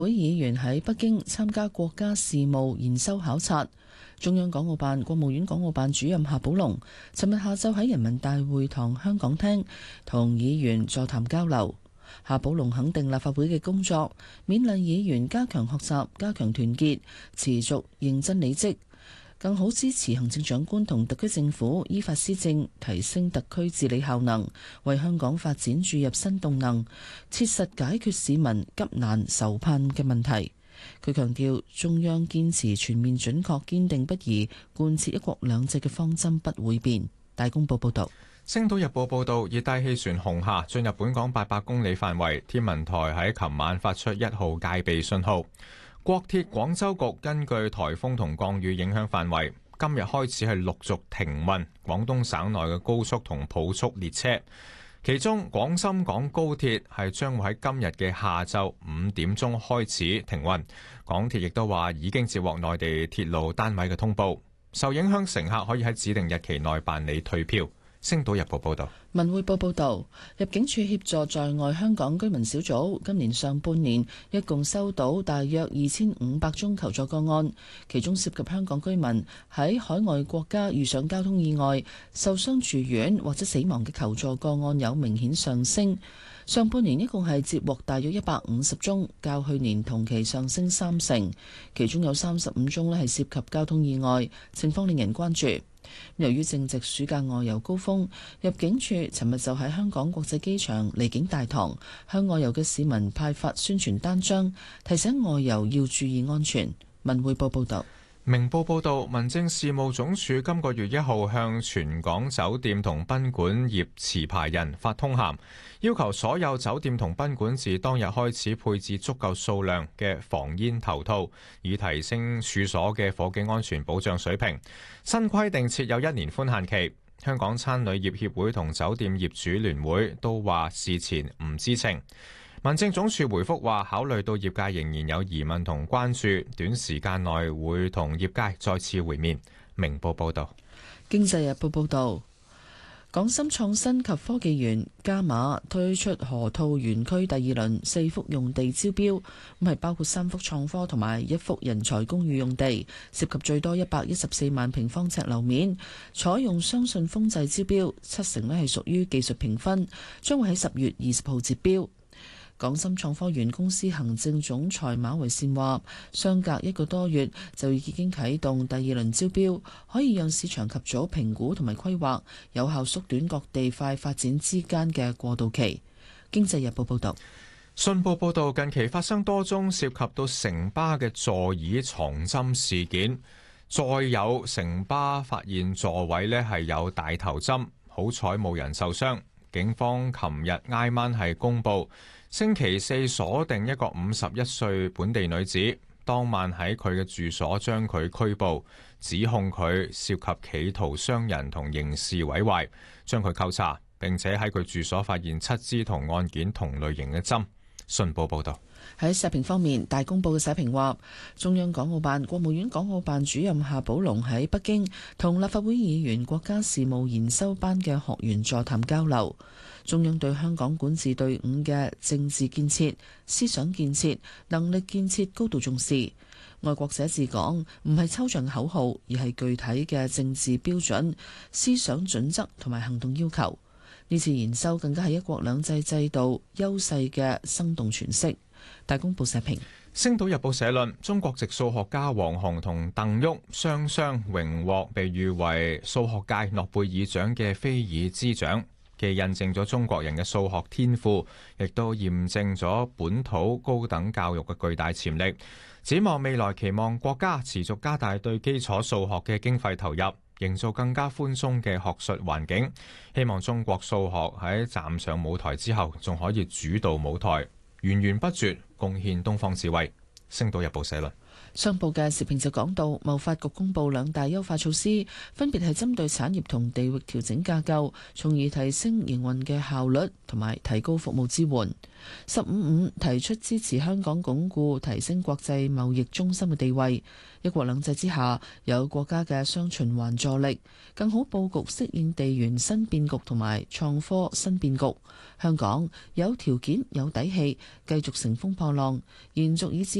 會議員喺北京參加國家事務研修考察。中央港澳辦、國務院港澳辦主任夏寶龍尋日下晝喺人民大會堂香港廳同議員座談交流。夏寶龍肯定立法會嘅工作，勉勵議員加強學習、加強團結，持續認真履職，更好支持行政長官同特區政府依法施政，提升特區治理效能，為香港發展注入新動能，切實解決市民急難愁盼嘅問題。佢強調，中央堅持全面準確、堅定不移貫徹一國兩制嘅方針不會變。大公報報道。 星島日報報道，熱帶氣旋紅霞進入本港800公里範圍，天文台喺琴晚發出1號戒備信號。國鐵廣州局根據颱風同降雨影響範圍，今日開始係陸續停運廣東省內嘅高速同普速列車。其中廣深港高鐵係將會喺今日嘅下晝5點鐘開始停運。港鐵亦都話已經接獲內地鐵路單位嘅通報，受影響乘客可以喺指定日期內辦理退票。星島日報報道。 文匯報報道，入境處協助在外香港居民小組今年上半年一共收到大約2500宗求助個案，其中涉及香港居民喺海外國家遇上交通意外、受傷住院或者死亡嘅求助個案有明顯上升。上半年一共係接獲大約150宗，較去年同期上升30%，其中有35宗咧係涉及交通意外，情況令人關注。由於正值暑假外遊高峰，入境處尋日就喺香港國際機場離境大堂向外遊嘅市民派發宣傳單張，提醒外遊要注意安全。文匯報報道。 明報報道，民政事務總署今個月1號向全港酒店同賓館業持牌人發通函，要求所有酒店同賓館自當日開始配置足夠數量嘅防煙頭套，以提升處所嘅火警安全保障水平。新規定設有1年寬限期。香港餐旅業協會同酒店業主聯會都話事前唔知情。民政總署回覆話，考慮到業界仍然有疑問同關注，短時間內會同業界再次會面。明報報道。 經濟日報報道，港深創新及科技園加碼推出河套園區第2輪4幅用地招標，咁係包括3幅創科同埋1幅人才公寓用地，涉及最多114萬平方尺樓面，採用雙信封制招標，7成係屬於技術評分，將會喺10月20號截標。港深創科園公司行政總裁馬維善話，相隔1個多月就已經啟動第2輪招標，可以讓市場及早評估同埋規劃，有效縮短各地塊發展之間嘅過渡期。經濟日報報道。 信報報道，近期發生多宗涉及到城巴嘅座椅藏針事件，再有城巴發現座位呢係有大頭針，好彩冇人受傷。警方琴日挨晚係公佈，星期四鎖定一個51歲本地女子，當晚喺佢嘅住所將佢拘捕，指控佢涉及企圖傷人同刑事毀壞，將佢扣查，並且喺佢住所發現7支同案件同類型嘅針。信報報道。 喺社評方面，大公報嘅社評話，中央港澳辦、國務院港澳辦主任夏寶龍喺北京同立法會議員國家事務研修班嘅學員座談交流。中央對香港管治隊伍嘅政治建設、思想建設、能力建設高度重視。愛國者治港唔係抽象口號，而係具體嘅政治標準、思想準則同埋行動要求。呢次研修更加係一國兩制制度優勢嘅生動詮釋。大公報社評。 星島日報社論：中國籍數學家王雄同鄧旭雙雙榮獲被譽為數學界諾貝爾獎嘅菲爾茲獎，既印證咗中國人嘅數學天賦，亦都驗證咗本土高等教育嘅巨大潛力。展望未來，期望國家持續加大對基礎數學嘅經費投入，營造更加寬鬆嘅學術環境。希望中國數學喺站上舞台之後，仲可以主導舞台，源源不絕貢獻東方智慧。 星島日報社論。 商報嘅時評就講到，貿發局公布兩大優化措施，分別係針對產業同地域調整架構，從而提升營運嘅效率同埋提高服務支援。15/5提出支持香港鞏固提升國際貿易中心嘅地位，一國兩制之下有國家嘅雙循環助力，更好佈局適應地緣新變局同埋創科新變局。香港有條件有底氣繼續乘風破浪，延續以至